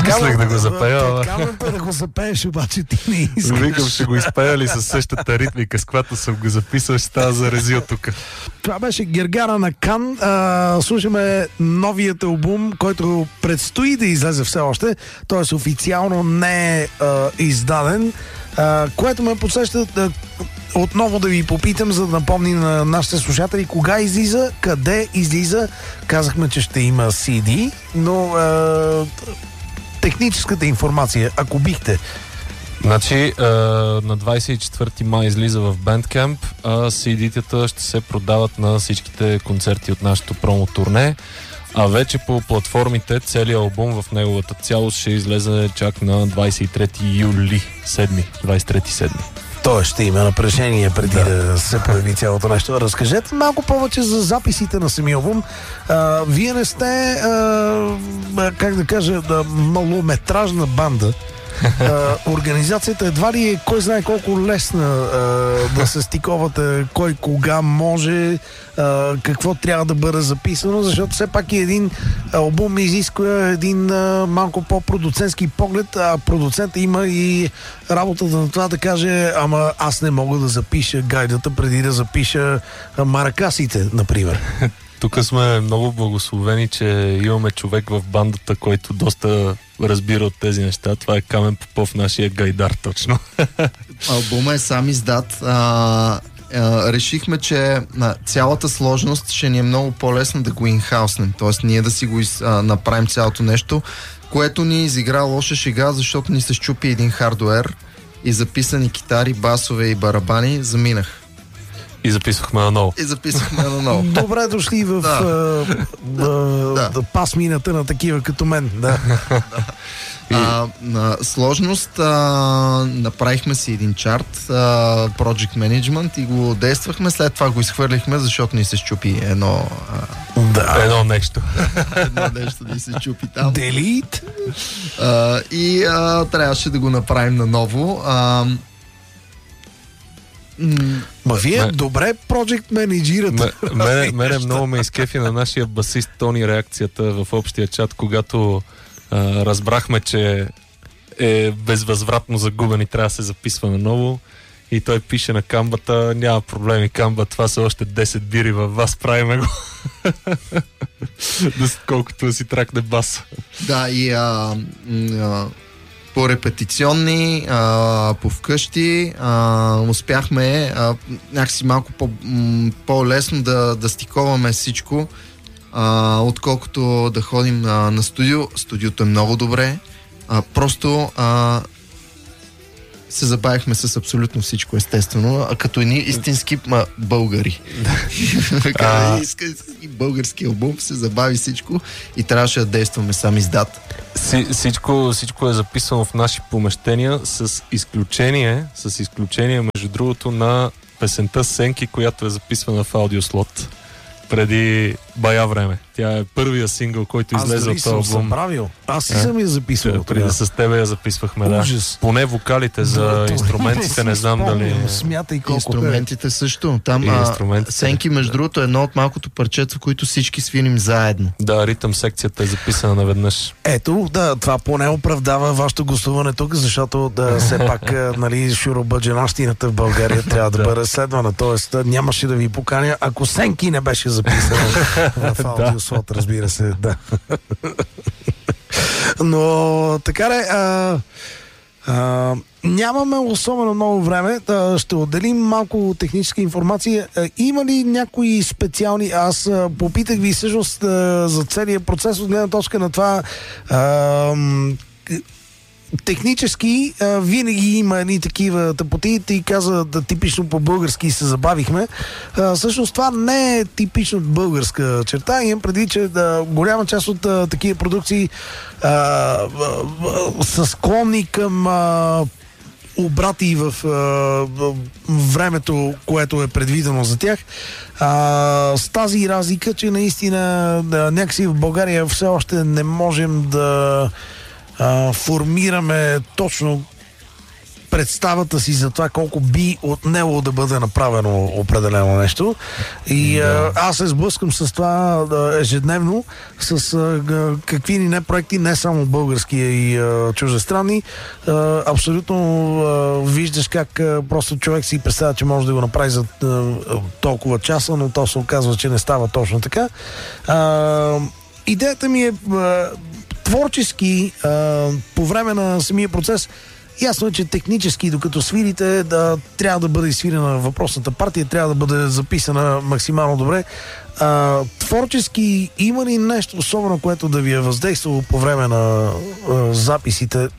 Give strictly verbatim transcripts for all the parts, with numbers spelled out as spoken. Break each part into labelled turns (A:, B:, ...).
A: Мислех да го запея.
B: Каната да го запееш, обаче ти не искаш.
A: Викам, ще го изпея ли със същата ритмика, с която съм го записал, ще става зарезил тук.
B: Това беше Гергара на Кан. А, слушаме новият албум, който предстои да излезе все още. Т.е. официално не е а, издаден. А, което ме подсеща да, отново да ви попитам, за да напомни на нашите слушатели кога излиза, къде излиза. Казахме, че ще има си ди, но а, техническата информация, ако бихте.
A: Значи, а, на двадесет и четвърти май излиза в Bandcamp, а си ди-тата ще се продават на всичките концерти от нашото промо-турне. А вече по платформите целият албум в неговата цялост ще излезе чак на двадесет и трети юли, седми, двадесет и трети седми.
B: Той ще има напрежение преди да, да се появи цялото нещо. Разкажете малко повече за записите на самия албум. А, вие не сте, а, как да кажа, да, малометражна банда. Uh, организацията едва ли е кой знае колко лесна uh, да се стиковате, кой кога може, uh, какво трябва да бъде записано, защото все пак и един албум изисква един uh, малко по-продуцентски поглед, а продуцентът има и работата на това да каже, ама аз не мога да запиша гайдата преди да запиша uh, маракасите, например.
A: Тук сме много благословени, че имаме човек в бандата, който доста разбира от тези неща. Това е Камен Попов, нашия гайдар, точно.
C: Албума е сам издат. А, а, решихме, че а, цялата сложност ще ни е много по-лесно да го инхауснем. Тоест ние да си го из, а, направим цялото нещо, което ни изигра лоша шега, защото ни се щупи един хардуер и записани китари, басове и барабани заминах.
A: И записвахме на ново.
C: И записвахме на ново.
B: Добре дошли в
C: да.
B: а, а, да. пасмината на такива като мен. Да.
C: да. А, на сложност а, направихме си един чарт, а, Project Management, и го действахме, след това го изхвърлихме, защото ни се щупи едно
A: а... да. едно нещо.
C: едно нещо ни се щупи там.
B: Delete.
C: А, и а, трябваше да го направим наново. А,
B: Ма вие ме, добре проджект менеджирате.
A: Мене, мене много ме изкефи на нашия басист Тони реакцията в общия чат, когато а, разбрахме, че е безвъзвратно загубен и трябва да се записва наново. И той пише на камбата: няма проблеми, камба, това са още десет бири във вас, правиме го. Колкото да си тракне баса.
C: Да, и а, а, по-репетиционни, а, по вкъщи, а, успяхме а, някакси малко по, м, по-лесно да, да стиковаме всичко, а, отколкото да ходим а, на студио. Студиото е много добре. А, просто а, се забавихме с абсолютно всичко, естествено, а като едни истински ма, българи. а... И български албум, се забави всичко и трябваше да действаме сам издат.
A: Всичко, всичко е записано в наши помещения, с изключение, с изключение, между другото, на песента Сенки, която е записвана в аудиослот преди бая време. Тя е първия сингъл, който излезе от този албум. Аз
B: съм правил. Аз си съм я записвал.
A: Преди да с тебе я записвахме, да. Поне вокалите за да, инструментите не знам дали...
B: Смятай колко.
C: Инструментите също. Там а, Сенки, между другото, е едно от малкото парчета, които всички свирим заедно.
A: Да, ритъм секцията е записана наведнъж.
B: Ето, да, това поне оправдава вашето гостуване тук, защото да все пак, нали, шуробаджанащината в България трябва да бъде следвана. Тоест, нямаше да ви поканя, ако Сенки не беше записано в аудиослот, разбира се, да. Но така де, а, а, нямаме особено много време. А, ще отделим малко техническа информация. А, има ли някои специални... Аз а, попитах ви всъщност а, за целият процес от гледна точка на това... А, технически а, винаги има едни такива тъпоти. Ти каза да типично по-български се забавихме. А, всъщност това не е типично българска черта. Имам преди, че да, голяма част от а, такива продукции а, а, а, са склонни към а, обрати в а, времето, което е предвидено за тях. А, с тази разлика, че наистина да, някакси в България все още не можем да Uh, формираме точно представата си за това колко би отнело да бъде направено определено нещо. И да. а, аз се сблъскам с това да, ежедневно, с а, какви ни не проекти, не само български и а, чуждестранни. А, абсолютно а, виждаш как а, просто човек си представя, че може да го направи за а, толкова часа, но то се оказва, че не става точно така. А, идеята ми е а, творчески а, по време на самия процес. Ясно е, че технически, докато свирите, да, трябва да бъде свирена въпросната партия, трябва да бъде записана максимално добре. А, творчески има ли нещо особено, което да ви е въздействало по време на а, записите?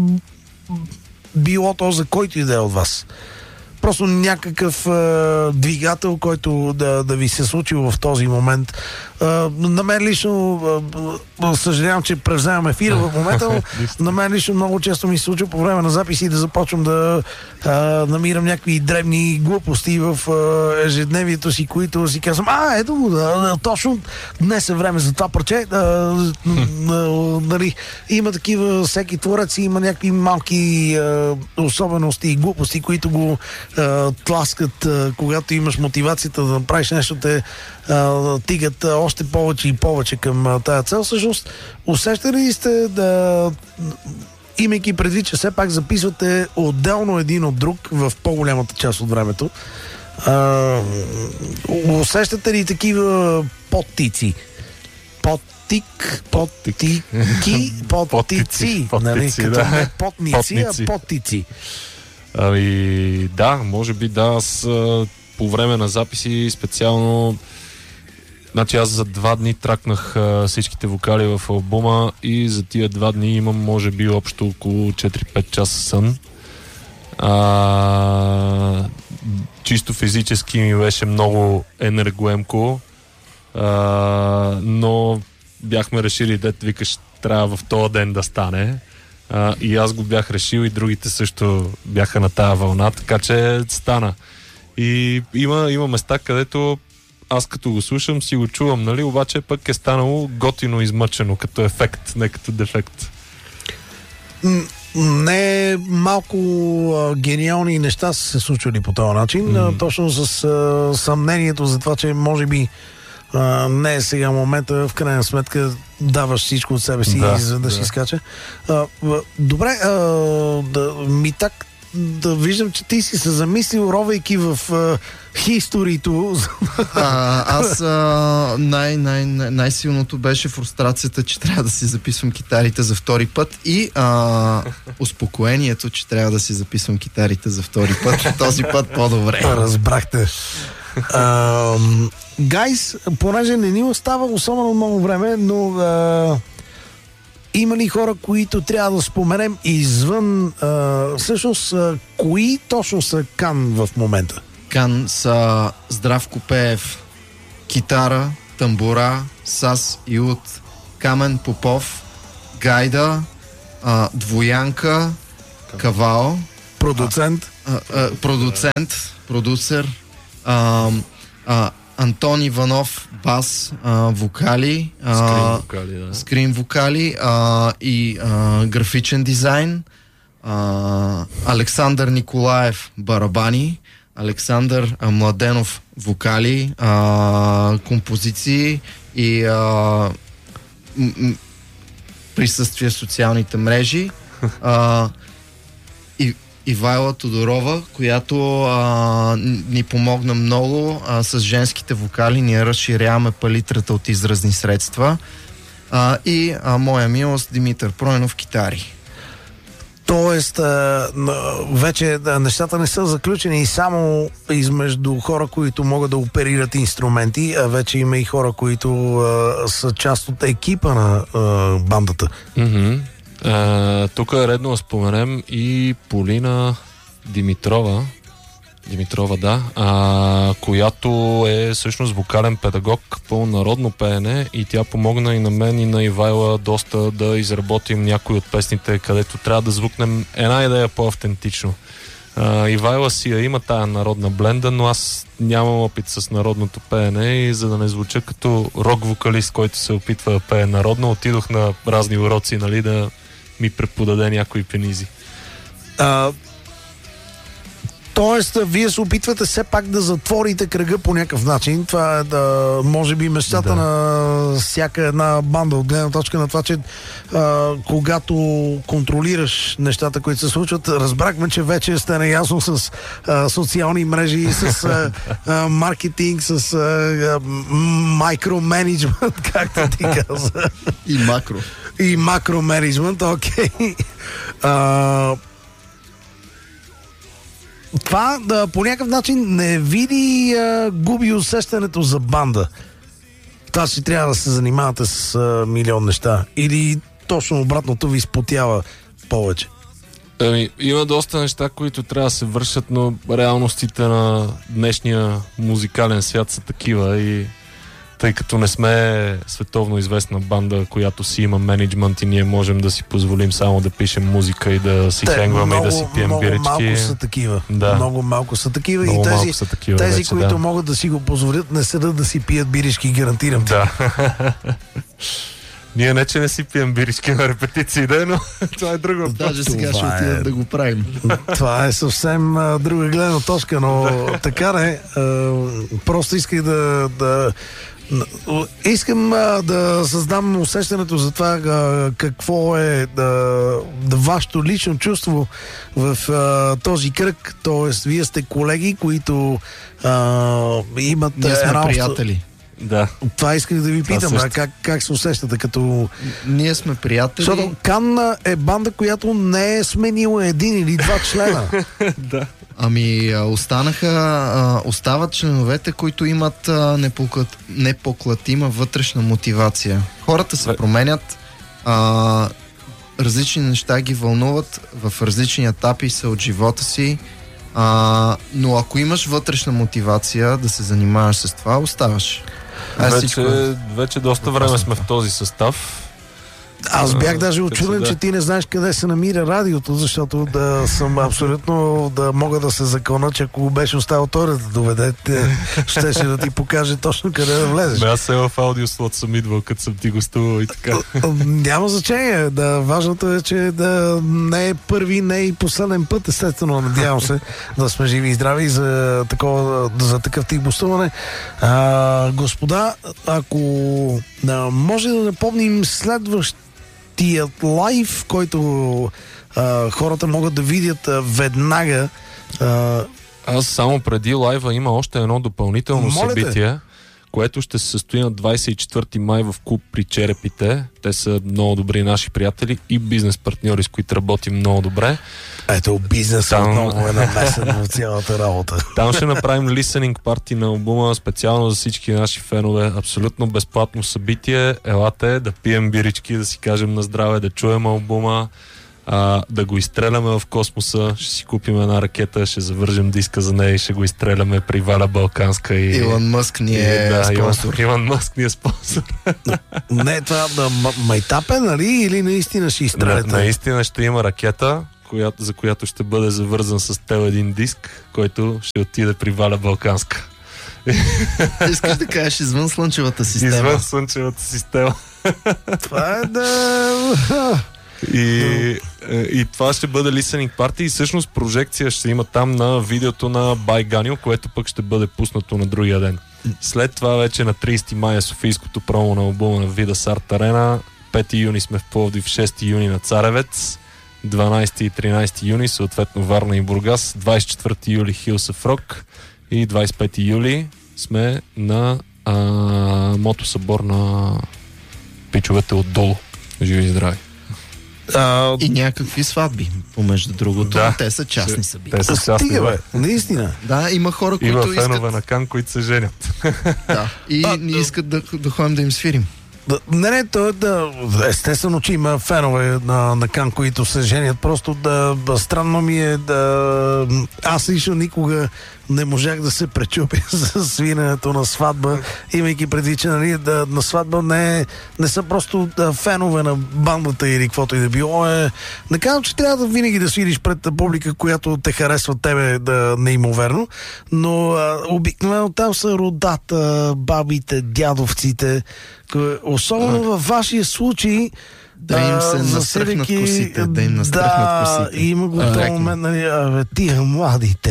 B: Било то за който и да е от вас. Просто някакъв а, двигател, който да, да ви се случил в този момент. А, на мен лично, а, съжалявам, че превземам ефира в момента, но на мен лично много често ми се случва по време на записи да започвам да а, намирам някакви дребни глупости в а, ежедневието си, които си казвам, а, ето го, да, точно днес е време за това парче. А, а, нали, има такива, всеки творец има някакви малки а, особености и глупости, които го а, тласкат, а, когато имаш мотивацията да направиш нещо, те а, тигат а, още повече и повече към а, тая цел. Всъщност, усещали ли сте да, имайки предвид, че все пак записвате отделно един от друг в по-голямата част от времето, а, усещате ли такива подтици? Подтик, подтики, подтици, нали? Като не потници, а подтици.
A: Ами, да, може би да, аз а, по време на записи специално, значи аз за два дни тракнах а, всичките вокали в албума и за тия два дни имам може би общо около четири-пет часа сън. А, чисто физически ми беше много енергоемко, а, но бяхме решили, дет викаш, трябва в този ден да стане. Uh, и аз го бях решил и другите също бяха на тая вълна, така че стана. И има, има места, където аз като го слушам си го чувам, нали, обаче пък е станало готино измъчено като ефект, не като дефект.
B: Не малко а, гениални неща са се случвали по този начин, mm. а, точно с а, съмнението за това, че може би Uh, не е сега момента, в крайна сметка даваш всичко от себе си, да, за да, да си скача. Uh, добре, uh, да, ми так да виждам, че ти си се замислил, ровейки в uh, хисторито.
C: а, аз а, най, най, най, най-силното беше фрустрацията, че трябва да си записвам китарите за втори път и а, успокоението, че трябва да си записвам китарите за втори път. Този път по-добре.
B: Разбрахте. Гайс, uh, понеже не ни остава особено много време, но uh, има ли хора, които трябва да споменем извън, uh, всъщност, uh, кои точно са Кан в момента?
C: Кан са Здравко Пеев, китара, тамбура, Сас Иут, Камен Попов, Гайда, uh, Двоянка, Кавао,
B: продуцент,
C: uh, uh, uh, продуцент, продусер, Uh, uh, Антон Иванов, бас, uh, вокали,
A: uh, скрин вокали, да.
C: скрин вокали uh, и uh, графичен дизайн, uh, Александър Николаев, барабани, Александър uh, Младенов, вокали, uh, композиции и uh, м- м- присъствие в социалните мрежи. Uh, и Ивайла Тодорова, която а, ни помогна много а, с женските вокали. Ние разширяваме палитрата от изразни средства. А, и а, моя милост Димитър Пройнов, китари.
B: Тоест, а, вече да, нещата не са заключени само измежду хора, които могат да оперират инструменти, а вече има и хора, които а, са част от екипа на а, бандата.
A: Mm-hmm. Uh, тук е редно да споменем и Полина Димитрова, Димитрова, да, uh, която е всъщност вокален педагог по народно пеене и тя помогна и на мен и на Ивайла доста да изработим някои от песните, където трябва да звукнем една идея по-автентично. Uh, Ивайла си я има тая народна бленда, но аз нямам опит с народното пеене и за да не звуча като рок-вокалист, който се опитва да пее народно, отидох на разни уроци, нали, да ми преподаде някои пенизи.
B: А, Тоест, вие се опитвате все пак да затворите кръга по някакъв начин. Това е да, може би, мечтата
A: Да.
B: на всяка една банда, от гледна точка на това, че а, когато контролираш нещата, които се случват, разбрахме, че вече сте наясно с а, социални мрежи, с а, а, маркетинг, с а, микроменеджмент, както ти каза.
C: И макро.
B: И макроменеджмент, окей. А, това да, по някакъв начин не види а, губи усещането за банда. Това си трябва да се занимавате с а, милион неща. Или точно обратното ви изпотява повече.
A: Ами, има доста неща, които трябва да се вършат, но реалностите на днешния музикален свят са такива и тъй като не сме световно известна банда, която си има менеджмент и ние можем да си позволим само да пишем музика и да си хенгваме и да си пием
B: много
A: бирички.
B: малко са такива.
A: Да.
B: Много малко са такива.
A: Много
B: и тези,
A: малко са такива
B: тези
A: вече,
B: които
A: да.
B: могат да си го позволят, не седат да си пият бирички, гарантирам ти.
A: Да. Ние не, че не си пием бирички на репетиции, да, но това е друго.
C: Даже сега ще
B: Това е-
C: отидем да го правим.
B: Това е съвсем а, друга гледна точка, но така не. А, просто исках да... да н- искам а, да създам усещането за това а, какво е да, да вашето лично чувство в а, този кръг. Тоест, вие сте колеги, които а, имат
C: Ние сме
B: една обсто-
C: приятели.
A: Да.
B: Това исках да ви
A: Това
B: питам.
A: също.
B: А как, как се усещате като...
C: Ние сме приятели.
B: Защото Канна е банда, която не е сменила един или два члена.
A: Да.
C: Ами а, останаха, а, остават членовете, които имат а, непоклат, непоклатима вътрешна мотивация. Хората се
A: Бе.
C: променят, а, различни неща ги вълнуват в различни етапи са от живота си, а, но ако имаш вътрешна мотивация да се занимаваш с това, оставаш. А всичко е-
A: Вече, вече доста време сме в този състав.
B: Аз бях даже
A: А,
B: очуден,
A: да.
B: че ти не знаеш къде се намира радиото, защото да съм абсолютно да мога да се закона, че ако го беше оставил той да те доведе, те- щеше да ти покаже точно къде да влезеш.
A: Аз се в аудиослот съм идвал, като съм ти гостувал и така.
B: Няма значение. Да, важното е, че да не е първи, не е и последен път, естествено. Надявам се да сме живи и здрави за, такова, за такъв тип гостуване. А, господа, ако а, може да напомним следващият лайв, който а, хората могат да видят а, веднага. А,
A: Аз само преди лайва има още едно допълнително
B: Моля те.
A: събитие, което ще се състои на двадесет и четвърти май в клуб при Черепите. Те са много добри наши приятели и бизнес партньори, с които работим много добре.
B: ето бизнес
A: Там-
B: отново е намесен в цялата работа.
A: Там ще направим listening парти на албума специално за всички наши фенове. Абсолютно безплатно събитие. Елате да пием бирички, да си кажем на здраве, да чуем албума, а, да го изстреляме в космоса. Ще си купим една ракета, ще завържем диска за нея и ще го изстреляме при Валя Балканска. И...
C: Илон Мъск ни е
A: да,
C: спонсор.
A: Илон, Илон Мъск ни е спонсор.
B: Не, това да, м- майтап е, нали? Или наистина ще
A: На,
B: изстреляте?
A: наистина ще има ракета, която, за която ще бъде завързан с тел един диск, който ще отиде при Валя Балканска.
C: Искаш да кажеш извън Слънчевата система.
A: Извън Слънчевата система.
B: Това е да...
A: И, и това ще бъде listening party и всъщност прожекция ще има там на видеото на Байганил, което пък ще бъде пуснато на другия ден. След това вече на тридесети май е софийското промо на албума на Вида Арт Арена. пети юни сме в Пловдив, шести юни на Царевец, дванадесети и тринадесети юни съответно Варна и Бургас, двадесет и четвърти юли Хилс of Rock и двадесет и пети юли сме на а, мотосъбор на пичовете отдолу. Живи и здрави!
B: А,
C: И някакви сватби, помежду другото.
A: Да.
C: Те са частни събития.
A: Те са частни,
B: стига, бе,
A: бе.
B: наистина.
C: Да, има хора,
A: Има
C: които
A: фенове
C: искат...
A: на Кан, които се женят.
C: Да. И
B: А,
C: ни
B: да.
C: искат да, да ходим да им свирим.
B: Да, не, не, то е да... Естествено, че има фенове на, на Кан, които се женят. Просто да... Странно ми е да... Аз лично никога не можах да се пречупя за свирането на сватба, имайки предвид, че нали, да, на сватба не, не са просто да, фенове на бандата или каквото и да било. Е, не казвам, че трябва да винаги да свириш пред публика, която те харесва тебе да неимоверно, но а, обикновено там са родата, бабите, дядовците. Кое- Особено във вашия случай
C: Да им се
B: а,
C: настръхнат
B: засилики-
C: косите, да им настръхнат
B: да,
C: косите.
B: и има го
A: А,
B: този
A: рекна.
B: момент, нали, абе, тия младите.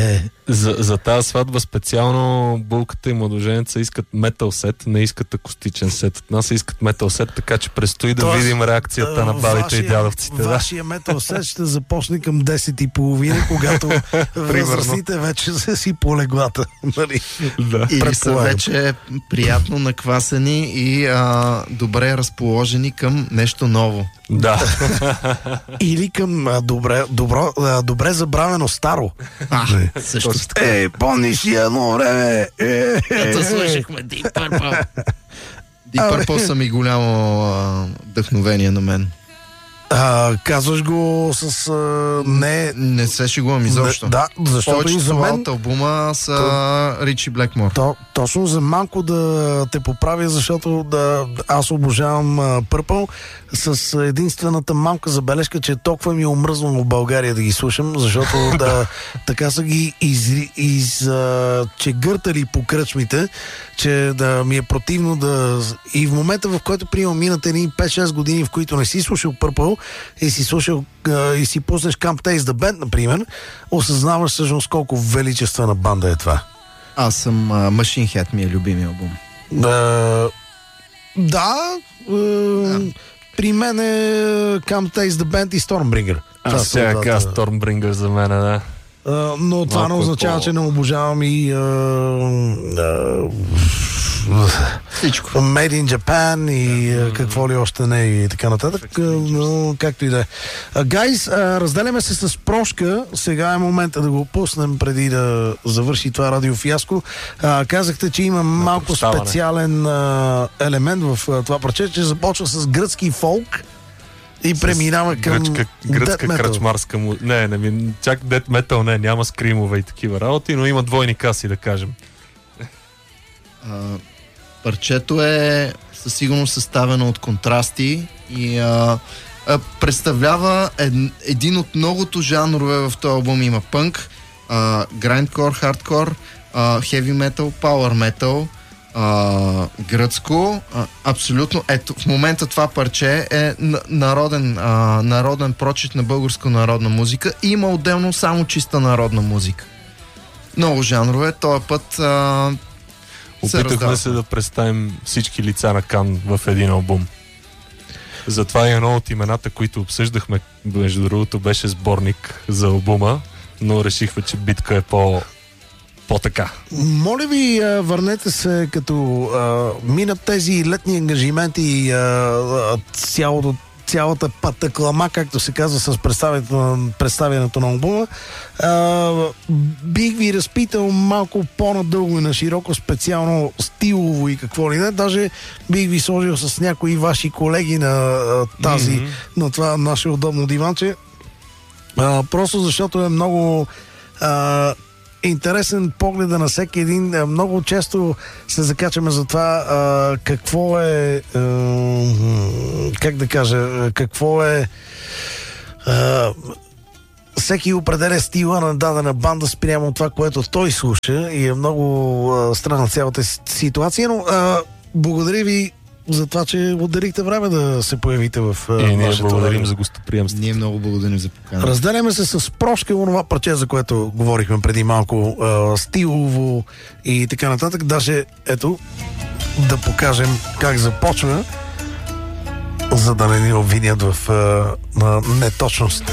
A: За, за тази сватба специално булката и младоженеца искат метал сет, не искат акустичен сет. От нас искат метал сет, така че предстои да
B: Тоест,
A: видим реакцията на бабите
B: вашия,
A: и дядовците.
B: Вашия метал сет ще започне към десет и половина, когато възрастните вече са си по леглата. Нали?
A: Да.
C: Или са вече приятно наквасени и а, добре разположени към нещо ново.
A: Да.
B: Или към а, добре, добро, а, добре забравено старо.
C: А, също така.
B: Е, помниш ли едно време? Е,
C: Ето слушахме Deep Purple. Deep Purple са ми голямо а, вдъхновение на мен.
B: А, казваш го с... А, не...
C: Не се шегувам изобщо.
B: Не, да, защото и за мен...
C: Повечето албума са Ричи Блекмор.
B: То, точно за малко да те поправя, защото да, аз обожавам Purple с единствената малка забележка, че толкова ми е омръзнало в България да ги слушам, защото да, така са ги из, из, а, че гъртали по кръчмите, че да ми е противно да... И в момента, в който приемам минат едни пет-шест години, в които не си слушал Purple и си слушал а, и си пуснеш Can't Taste the Band, например, осъзнаваш всъщност колко величествена банда е това.
C: Аз съм uh, Machine Head, ми е любимия албум.
B: Uh, да, uh, да, при мен е Come Taste the Band и Stormbringer.
A: Аз сега каза Stormbringer за мен, да.
B: Uh, но това
A: Малко
B: не означава,
A: по...
B: че не обожавам и uh, uh,
C: всичко.
B: Made in Japan и uh, какво ли още не и така нататък. Uh, но както и да е. Гайс, uh, uh, разделяме се с Прошка. Сега е момента да го пуснем преди да завърши това радиофиаско. Uh, казахте, че има малко
A: прощаване.
B: специален uh, елемент в uh, това парче, че започва с гръцки фолк и преминава към
A: гръчка, гръцка
B: Death Metal.
A: кръчмарска му... Не, не, не, чак Death Metal не, няма скримове и такива работи, но има двойни каси, да кажем.
C: А, парчето е със сигурност съставено от контрасти и а, а, представлява ед, един от многото жанрове в този албум. Има пънк, грайндкор, хардкор, хеви метал, пауър метал, гръцко. А, абсолютно. Ето, в момента това парче е народен, а, народен прочит на българска народна музика и има отделно само чиста народна музика. Много жанрове. Този път а,
A: Опитахме се да представим всички лица на Кан в един албум. Затова и едно от имената, които обсъждахме, между другото, беше сборник за албума, но решихме, че битка е по... по-така.
B: Моля ви, върнете се, като а, минат тези летни ангажименти и цялото цялата патаклама, както се казва с представянето, представянето на албума. А, бих ви разпитал малко по-надълго и на широко, специално стилово и какво ли не. Даже бих ви сложил с някои ваши колеги на а, тази, mm-hmm. на това наше удобно диванче. А, просто защото е много а, интересен погледа на всеки един. Много често се закачаме за това а, какво е а, как да кажа, какво е а, всеки определя стила на дадена банда спрямо това, което той слуша и е много а, странна цялата ситуация, но а, благодаря ви за това, че отделихте време да се появите в а,
A: и ние благодарим
B: време.
A: за гостоприемство.
C: Ние много благодарим за покана.
B: Разделяме се с Прошка, онова парче, за което говорихме преди малко, а, стилово и така нататък. Даже, ето, да покажем как започва, за да не ни обвинят в а, на неточност.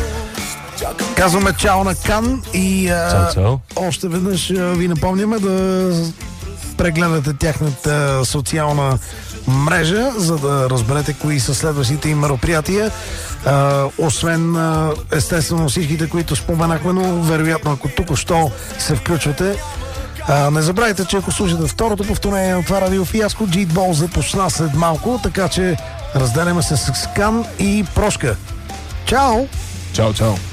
B: Казваме чао на Кан и а,
A: Чао, чао.
B: още веднъж а, ви напомняме да прегледате тяхната социална мрежа, за да разберете кои са следващите им мероприятия. А, освен а, естествено всичките, които споменахме, но вероятно ако тук що се включвате, а, не забравяйте, че ако слушате второто повторение на това радиофиаско, Джитбол започна след малко, така че разделяме се с Кан и Прошка. Чао!
A: Чао, чао!